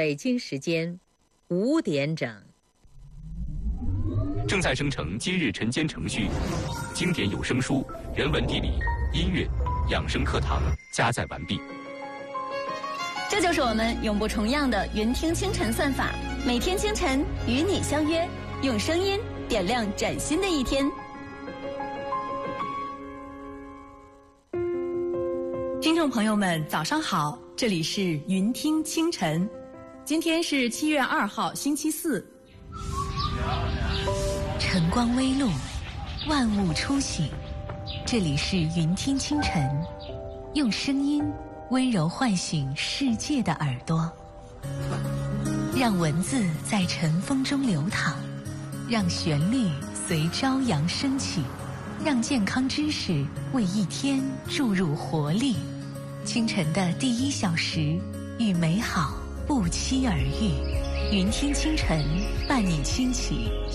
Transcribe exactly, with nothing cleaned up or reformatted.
北京时间五点整。 正在生成今日晨间程序，经典有声书、人文地理、音乐、养生课堂加载完毕。 这就是我们永不重样的云听清晨算法，每天清晨与你相约，用声音点亮崭新的一天。 听众朋友们，早上好，这里是云听清晨，今天是七月二号，星期四。 晨光微露，万物初醒，这里是云听清晨，用声音温柔唤醒世界的耳朵，让文字在晨风中流淌，让旋律随朝阳升起，让健康知识为一天注入活力。清晨的第一小时，与美好不期而遇。云听清晨，伴你轻启